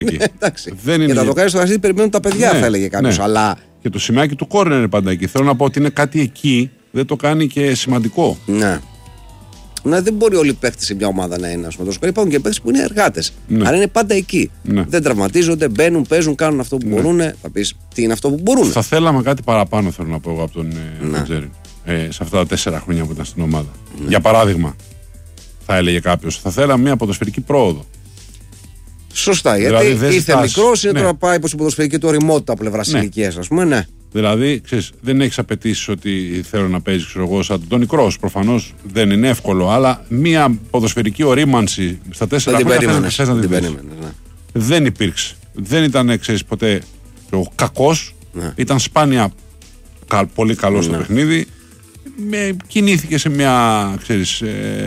Εντάξει. Και θα το κάνει στο γασίδι, περιμένουν τα παιδιά, θα έλεγε κάποιο. Αλλά... Και το σημαίακι του κόρνερ είναι πάντα εκεί. Θέλω να πω ότι είναι κάτι εκεί, δεν το κάνει και σημαντικό. Ναι. Δεν μπορεί όλοι οι παίχτες σε μια ομάδα να είναι. Υπάρχουν και παίχτες που είναι εργάτες. Άρα είναι πάντα εκεί. Δεν τραυματίζονται, μπαίνουν, παίζουν, κάνουν αυτό που μπορούν. Θα πεις τι είναι αυτό που μπορούν. Θα θέλαμε κάτι παραπάνω, θέλω να πω εγώ, από τον Τζέριν. Σε αυτά τα 4 χρόνια που ήταν στην ομάδα. Για παράδειγμα, θα έλεγε κάποιος, θα θέλαμε μια ποδοσφαιρική πρόοδο. Σωστά, δηλαδή, γιατί ήρθε μικρός, είναι τώρα πάει προς την ποδοσφαιρική του ωριμότητα από πλευράς ηλικίας, ας πούμε, ναι. Δηλαδή, ξέρεις, δεν έχεις απαιτήσεις ότι θέλω να παίζεις, ξέρω εγώ, σαν τον Κρός. Προφανώς δεν είναι εύκολο, αλλά μια ποδοσφαιρική ορίμανση στα 4 χρόνια θες να την πεις. Δεν υπήρξε. Δεν ήταν, ξέρεις, ποτέ κακός. Ήταν σπάνια πολύ καλό στο παιχνίδι. Κινήθηκε σε μια, ξέρεις,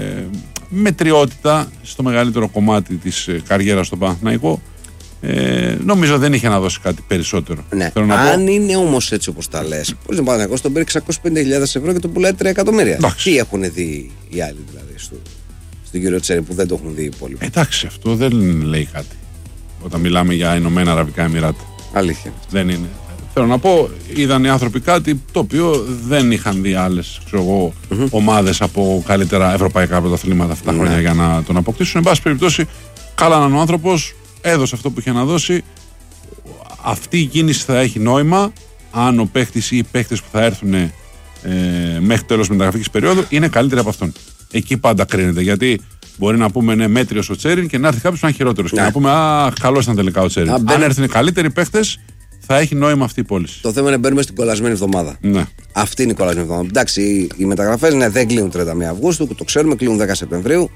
μετριότητα στο μεγαλύτερο κομμάτι της καριέρας στον Παναθηναϊκό. Νομίζω δεν είχε να δώσει κάτι περισσότερο. Ναι. Αν είναι όμως έτσι όπως τα λες, πώς δεν πάνε, τον πήρε 650.000 ευρώ και τον πουλάει 3 εκατομμύρια. Τι έχουν δει οι άλλοι δηλαδή στον κύριο Τσέρι που δεν το έχουν δει οι υπόλοιποι? Εντάξει, αυτό δεν λέει κάτι όταν μιλάμε για Ηνωμένα Αραβικά Εμιράτα. Αλήθεια. Δεν είναι. Θέλω να πω, είδαν οι άνθρωποι κάτι το οποίο δεν είχαν δει άλλες ομάδες από καλύτερα ευρωπαϊκά πρωταθλήματα αυτά τα χρόνια για να τον αποκτήσουν. Εν πάση περιπτώσει, κάλαναν ο άνθρωπος. Έδωσε αυτό που είχε να δώσει. Αυτή η κίνηση θα έχει νόημα αν ο παίχτης ή οι παίχτες που θα έρθουν μέχρι τέλος μεταγραφικής περίοδου είναι καλύτεροι από αυτόν. Εκεί πάντα κρίνεται. Γιατί μπορεί να πούμε είναι μέτριος ο Τσέριν και να έρθει κάποιος που είναι χειρότερος. Και να πούμε καλός ήταν τελικά ο Τσέριν. Αν έρθουν καλύτεροι παίχτες, θα έχει νόημα αυτή η πώληση. Το θέμα είναι να μπαίνουμε στην κολλασμένη εβδομάδα. Ναι. Αυτή είναι η κολλασμένη εβδομάδα. Εντάξει, οι μεταγραφές δεν κλείνουν 31 Αυγούστου, το ξέρουμε, κλείνουν 10 Σεπτεμβρίου.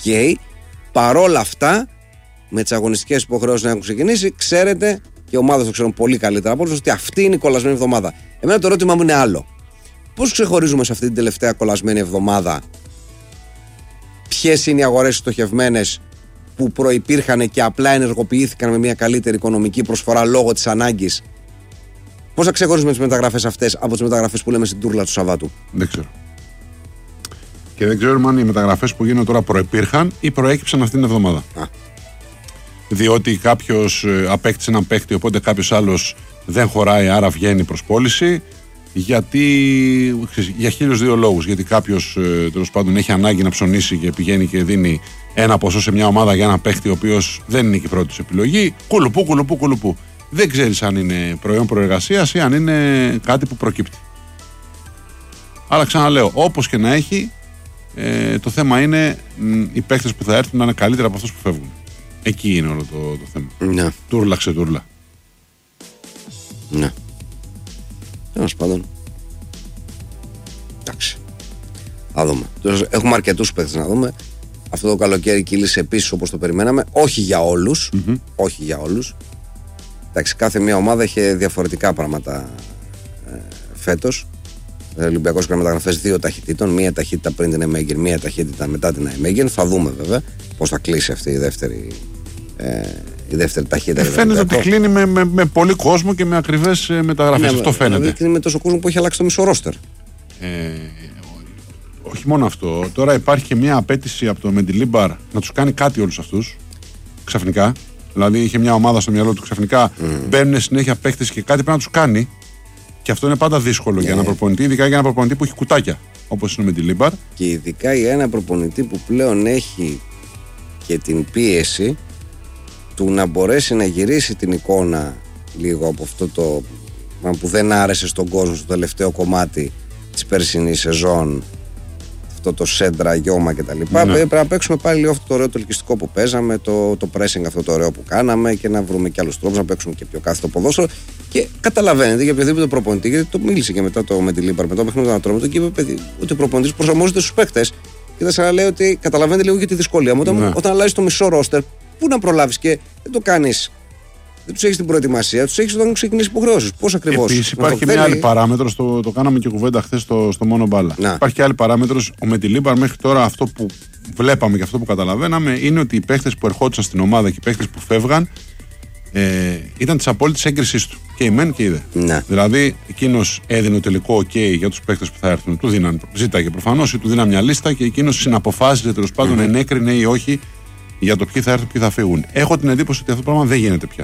Παρόλα αυτά, με τις αγωνιστικές υποχρεώσεις να έχουν ξεκινήσει, ξέρετε, και οι ομάδες το ξέρουν πολύ καλύτερα από όλους, ότι αυτή είναι η κολλασμένη εβδομάδα. Εμένα το ερώτημα μου είναι άλλο. Πώς ξεχωρίζουμε σε αυτή την τελευταία κολλασμένη εβδομάδα ποιες είναι οι αγορές στοχευμένες που προϋπήρχαν και απλά ενεργοποιήθηκαν με μια καλύτερη οικονομική προσφορά λόγω της ανάγκης? Πώς θα ξεχωρίζουμε τις μεταγραφές αυτές από τις μεταγραφές που λέμε στην τούρλα του Σαββάτου? Δεν ξέρω. Και δεν ξέρουμε αν οι μεταγραφές που γίνονται τώρα προϋπήρχαν ή προέκυψαν αυτήν την εβδομάδα. Διότι κάποιος απέκτησε έναν παίκτη, οπότε κάποιος άλλος δεν χωράει, άρα βγαίνει προς πώληση. Γιατί, για 1002 λόγους. Γιατί κάποιος τέλος πάντων έχει ανάγκη να ψωνίσει και πηγαίνει και δίνει ένα ποσό σε μια ομάδα για ένα παίκτη ο οποίος δεν είναι και η πρώτη του επιλογή. Κουλουπού. Δεν ξέρεις αν είναι προϊόν προεργασίας ή αν είναι κάτι που προκύπτει. Αλλά ξαναλέω, όπως και να έχει, το θέμα είναι οι παίκτες που θα έρθουν να είναι καλύτερα από αυτούς που φεύγουν. Εκεί είναι όλο το θέμα. Ναι. Τούρλα ξετούρλα. Ναι. Τέλος πάντων. Εντάξει. Θα δούμε. Έχουμε αρκετούς παίκτες να δούμε. Αυτό το καλοκαίρι κύλησε επίσης όπως το περιμέναμε. Όχι για όλους. Όχι για όλους. Εντάξει, κάθε μια ομάδα είχε διαφορετικά πράγματα φέτος. Ο Ολυμπιακός έκανε μεταγραφές 2 ταχυτήτων. Μία ταχύτητα πριν την Αιμέγεν, μία ταχύτητα μετά την Αιμέγεν. Θα δούμε βέβαια πώς θα κλείσει αυτή η δεύτερη ταχύτητα. Φαίνεται ότι κλείνει με πολύ κόσμο και με ακριβές μεταγραφές. Αυτό φαίνεται. Δηλαδή κλείνει με τόσο κόσμο που έχει αλλάξει το μισό ρόστερ. Όχι μόνο αυτό. Τώρα υπάρχει και μια απέτηση από το Μεντιλίμπαρ να τους κάνει κάτι όλους αυτούς ξαφνικά. Δηλαδή είχε μια ομάδα στο μυαλό του ξαφνικά. Μπαίνουν συνέχεια παίκτες και κάτι πρέπει να τους κάνει. Και αυτό είναι πάντα δύσκολο για ένα προπονητή, ειδικά για ένα προπονητή που έχει κουτάκια όπως είναι ο Μεντιλίμπαρ. Και ειδικά για ένα προπονητή που πλέον έχει και την πίεση του να μπορέσει να γυρίσει την εικόνα λίγο από αυτό το που δεν άρεσε στον κόσμο στο τελευταίο κομμάτι της περσινής σεζόν, αυτό το σέντρα, γιώμα κτλ. Πρέπει να παίξουμε πάλι λίγο αυτό το ωραίο το ελκυστικό που παίζαμε, το pressing αυτό το ωραίο που κάναμε και να βρούμε και άλλους τρόπους να παίξουμε και πιο κάθετο ποδόσφαιρο. Και καταλαβαίνετε για οποιοδήποτε προπονητή, γιατί το μίλησε και μετά το με τη Λίμπαρ, με το παιχνίδι του Ατρόμητο και είπε παιδί, ότι ο προπονητής προσαρμόζεται στους παίκτες. Και θα σας λέει ότι καταλαβαίνετε λίγο και τη δυσκολία μου. Όταν αλλάζει το μισό ρόστερ, πού να προλάβεις και δεν το κάνεις. Δεν τους έχεις την προετοιμασία, τους έχεις όταν έχουν ξεκινήσει υποχρεώσεις. Πώς ακριβώς? Επίσης υπάρχει και μια άλλη παράμετρος, το κάναμε και κουβέντα χθες στο μόνο μπάλα. Υπάρχει και άλλη παράμετρος. Ο Μεντιλίμπαρ μέχρι τώρα αυτό που βλέπαμε και αυτό που καταλαβαίναμε είναι ότι οι παίχτες που ερχόντουσαν στην ομάδα και οι παίχτες που φεύγαν ήταν της απόλυτης έγκρισης του. Και η μεν και η δε. Ναι. Δηλαδή εκείνος έδινε το τελικό OK για τους παίχτες που θα έρθουν. Του ζήταγε προφανώς ή του δίνανε μια λίστα και εκείνος συναποφάσιζε τέλος πάντων ενέκρινε ή όχι για το ποιοι θα έρθουν, ποιοι θα φύγουν. Έχω την εντύπωση ότι αυτό το πράγμα δεν γίνεται πια.